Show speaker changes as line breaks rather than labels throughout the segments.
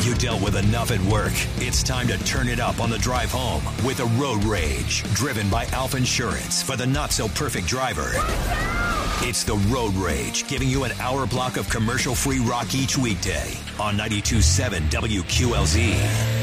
You dealt with enough at work. It's time to turn it up on the drive home with a Road Rage, driven by Alpha Insurance for the not-so-perfect driver. It's the Road Rage, giving you an hour block of commercial-free rock each weekday on 92.7 WQLZ.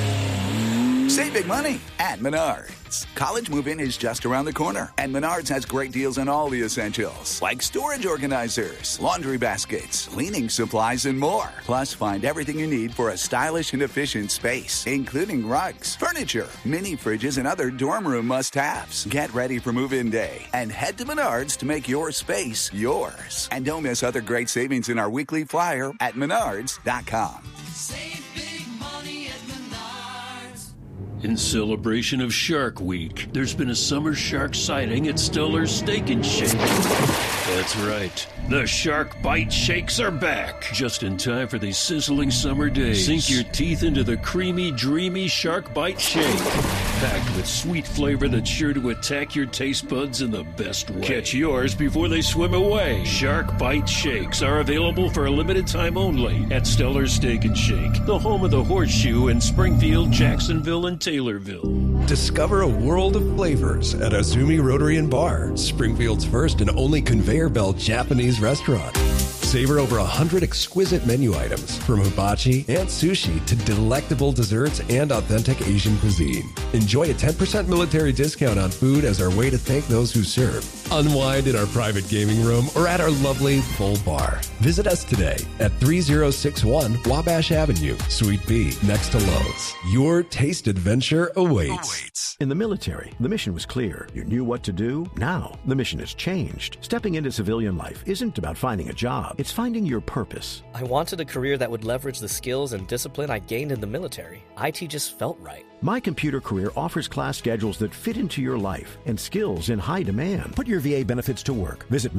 Save big money at Menards. College move-in is just around the corner, and Menards has great deals on all the essentials, like storage organizers, laundry baskets, cleaning supplies, and more. Plus, find everything you need for a stylish and efficient space, including rugs, furniture, mini fridges, and other dorm room must-haves. Get ready for move-in day and head to Menards to make your space yours. And don't miss other great savings in our weekly flyer at menards.com.
Save big money at Menards.
In celebration of Shark Week, there's been a summer shark sighting at Stellar's Steak and Shake. That's right. The Shark Bite Shakes are back. Just in time for these sizzling summer days. Sink your teeth into the creamy, dreamy Shark Bite Shake. Packed with sweet flavor that's sure to attack your taste buds in the best way. Catch yours before they swim away. Shark Bite Shakes are available for a limited time only at Stellar's Steak and Shake, the home of the Horseshoe in Springfield, Jacksonville, and Taylorville.
Discover a world of flavors at Azumi Rotary and Bar, Springfield's first and only conveyor belt Japanese restaurant. Savor over 100 exquisite menu items, from hibachi and sushi to delectable desserts and authentic Asian cuisine. Enjoy a 10% military discount on food as our way to thank those who serve. Unwind in our private gaming room or at our lovely full bar. Visit us today at 3061 Wabash Avenue, Suite B, next to Lowe's. Your taste adventure awaits.
In the military, the mission was clear. You knew what to do. Now, the mission has changed. Stepping into civilian life isn't about finding a job. It's finding your purpose.
I wanted a career that would leverage the skills and discipline I gained in the military. IT just felt right.
My Computer Career offers class schedules that fit into your life and skills in high demand. Put your VA benefits to work. Visit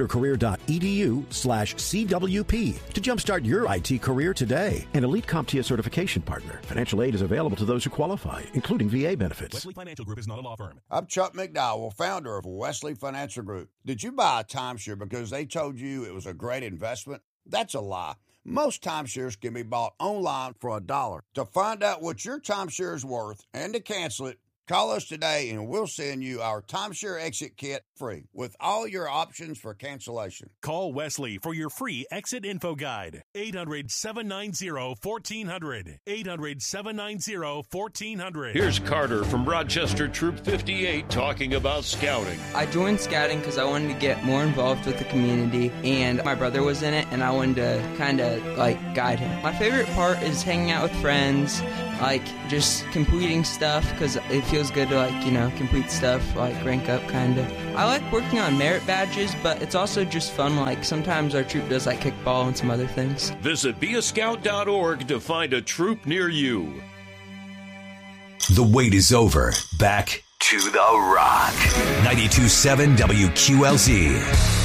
mycomputercareer.edu/CWP to jumpstart your IT career today. An Elite CompTIA certification partner. Financial aid is available to those who qualify, including VA benefits.
Wesley Financial Group is not a law firm.
I'm Chuck McDowell, founder of Wesley Financial Group. Did you buy a timeshare because they told you it was a great investment? That's a lie. Most timeshares can be bought online for $1. To find out what your timeshare is worth and to cancel it, call us today and we'll send you our timeshare exit kit free with all your options for cancellation.
Call Wesley for your free exit info guide. 800-790-1400. 800-790-1400.
Here's Carter from Rochester Troop 58 talking about scouting.
I joined scouting because I wanted to get more involved with the community, and my brother was in it, and I wanted to kind of guide him. My favorite part is hanging out with friends, just completing stuff, because it feels good to complete stuff, rank up kind of. I like working on merit badges, but it's also just fun. Sometimes our troop does kickball and some other things.
Visit beascout.org to find a troop near you.
The wait is over. Back to the rock. 92.7 WQLZ.